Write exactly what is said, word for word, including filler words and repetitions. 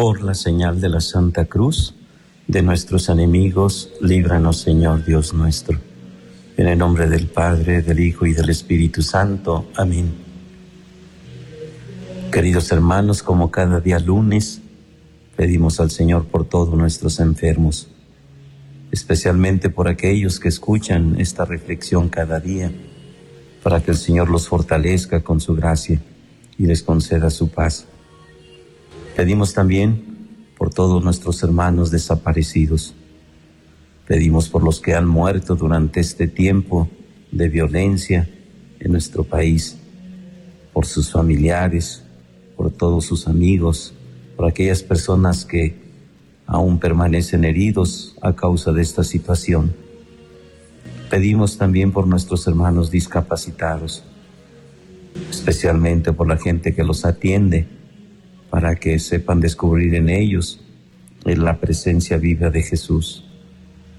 Por la señal de la Santa Cruz, de nuestros enemigos, líbranos, Señor Dios nuestro. En el nombre del Padre, del Hijo y del Espíritu Santo. Amén. Queridos hermanos, como cada día lunes, pedimos al Señor por todos nuestros enfermos, especialmente por aquellos que escuchan esta reflexión cada día, para que el Señor los fortalezca con su gracia y les conceda su paz. Pedimos también por todos nuestros hermanos desaparecidos. Pedimos por los que han muerto durante este tiempo de violencia en nuestro país, por sus familiares, por todos sus amigos, por aquellas personas que aún permanecen heridos a causa de esta situación. Pedimos también por nuestros hermanos discapacitados, especialmente por la gente que los atiende, para que sepan descubrir en ellos la presencia viva de Jesús.